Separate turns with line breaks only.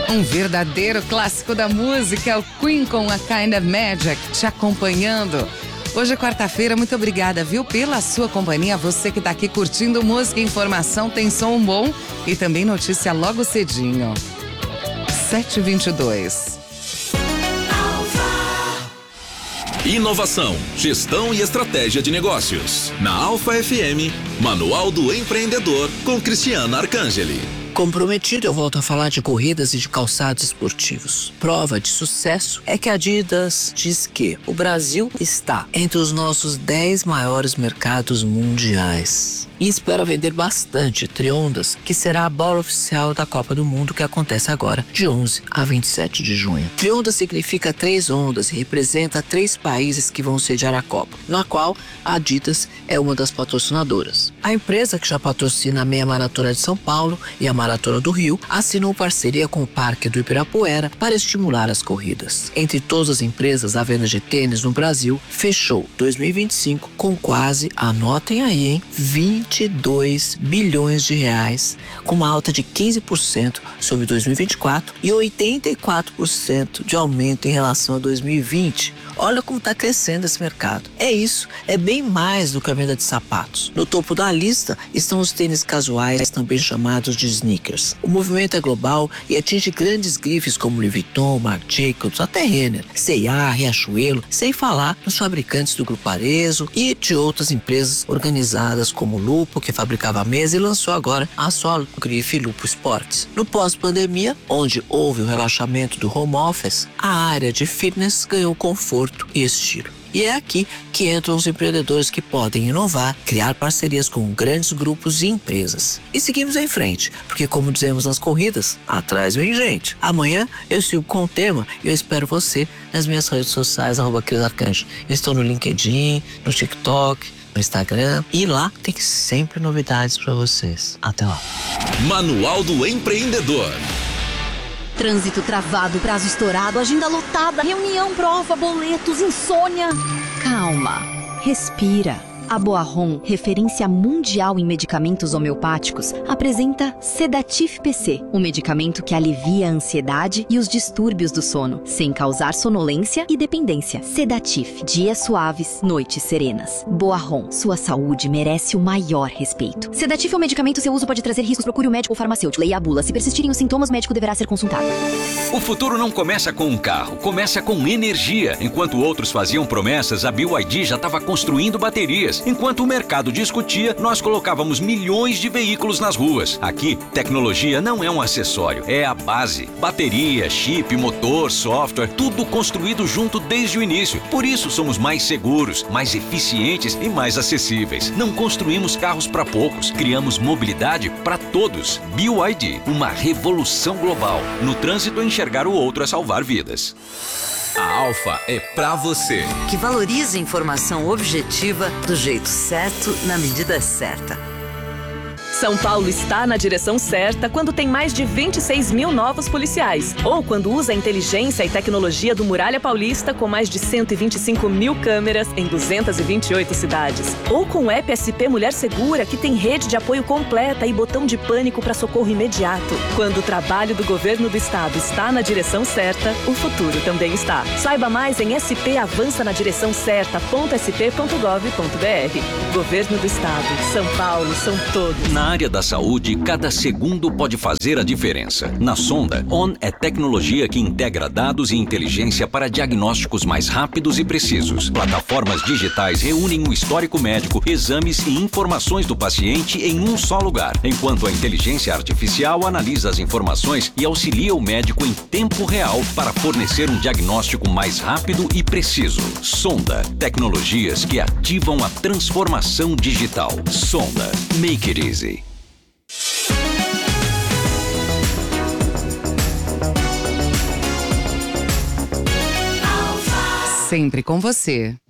Um verdadeiro clássico da música, é o Queen com A Kind of Magic, te acompanhando. Hoje é quarta-feira, muito obrigada, viu, pela sua companhia. Você que tá aqui curtindo música, informação, tem som bom e também notícia logo cedinho. 7h22.
Inovação, gestão e estratégia de negócios. Na Alfa FM, Manual do Empreendedor, com Cristiana Arcangeli.
Comprometido, eu volto a falar de corridas e de calçados esportivos. Prova de sucesso é que a Adidas diz que o Brasil está entre os nossos 10 maiores mercados mundiais. E espera vender bastante Triondas, que será a bola oficial da Copa do Mundo que acontece agora, de 11 a 27 de junho. Triondas significa 3 ondas e representa 3 países que vão sediar a Copa, na qual a Adidas é uma das patrocinadoras. A empresa, que já patrocina a Meia Maratona de São Paulo e a Maratona do Rio, assinou parceria com o Parque do Ibirapuera para estimular as corridas. Entre todas as empresas, a venda de tênis no Brasil fechou 2025 com quase, anotem aí, hein, 22 bilhões de reais, com uma alta de 15% sobre 2024 e 84% de aumento em relação a 2020. Olha como está crescendo esse mercado. É isso, é bem mais do que a venda de sapatos. No topo da lista estão os tênis casuais, também chamados de sneakers. O movimento é global e atinge grandes grifes como Louis Vuitton, Marc Jacobs, até Renner, C&A, Riachuelo, sem falar nos fabricantes do Grupo Arezzo e de outras empresas organizadas como Lupo, que fabricava a mesa e lançou agora a sua grife Lupo Sports. No pós-pandemia, onde houve o relaxamento do home office, a área de fitness ganhou conforto e estilo. E é aqui que entram os empreendedores que podem inovar, criar parcerias com grandes grupos e empresas. E seguimos em frente, porque como dizemos nas corridas, atrás vem gente. Amanhã eu sigo com o tema e eu espero você nas minhas redes sociais, @CrisArcanjo. Eu estou no LinkedIn, no TikTok, no Instagram, e lá tem sempre novidades para vocês. Até lá.
Manual do Empreendedor.
Trânsito travado, prazo estourado, agenda lotada, reunião, prova, boletos, insônia. Calma, respira. A Boarron, referência mundial em medicamentos homeopáticos, apresenta Sedatif PC, um medicamento que alivia a ansiedade e os distúrbios do sono, sem causar sonolência e dependência. Sedatif, dias suaves, noites serenas. Boarron, sua saúde merece o maior respeito. Sedatif é um medicamento, seu uso pode trazer riscos, procure um médico ou farmacêutico. Leia a bula. Se persistirem os sintomas, o médico deverá ser consultado.
O futuro não começa com um carro, começa com energia. Enquanto outros faziam promessas, a BYD já estava construindo baterias. Enquanto o mercado discutia, nós colocávamos milhões de veículos nas ruas. Aqui, tecnologia não é um acessório, é a base. Bateria, chip, motor, software, tudo construído junto desde o início. Por isso somos mais seguros, mais eficientes e mais acessíveis. Não construímos carros para poucos, criamos mobilidade para todos. BYD, uma revolução global. No trânsito, enxergar o outro é salvar vidas.
A Alfa é pra você.
Que valoriza informação objetiva do jeito certo, na medida certa.
São Paulo está na direção certa quando tem mais de 26 mil novos policiais. Ou quando usa a inteligência e tecnologia do Muralha Paulista com mais de 125 mil câmeras em 228 cidades. Ou com o app SP Mulher Segura, que tem rede de apoio completa e botão de pânico para socorro imediato. Quando o trabalho do governo do estado está na direção certa, o futuro também está. Saiba mais em spavançanadireçãocerta.sp.gov.br. Governo do estado, São Paulo, são todos.
Na área da saúde, cada segundo pode fazer a diferença. Na Sonda, ON é tecnologia que integra dados e inteligência para diagnósticos mais rápidos e precisos. Plataformas digitais reúnem o histórico médico, exames e informações do paciente em um só lugar, enquanto a inteligência artificial analisa as informações e auxilia o médico em tempo real para fornecer um diagnóstico mais rápido e preciso. Sonda, tecnologias que ativam a transformação digital. Sonda, make it easy.
Sempre com você.